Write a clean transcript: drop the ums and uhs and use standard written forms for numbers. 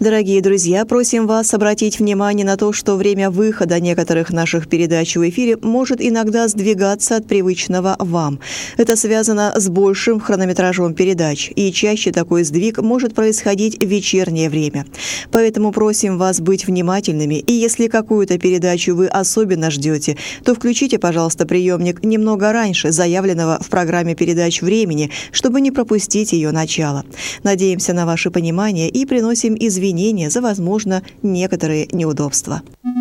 Дорогие друзья, просим вас обратить внимание на то, что время выхода некоторых наших передач в эфире может иногда сдвигаться от привычного вам. Это связано с большим хронометражом передач, и чаще такой сдвиг может происходить в вечернее время. Поэтому просим вас быть внимательными, и если какую-то передачу вы особенно ждете, то включите, пожалуйста, приемник немного раньше заявленного в программе передач времени, чтобы не пропустить ее начало. Надеемся на ваше понимание и приносим извинения за, возможно, некоторые неудобства.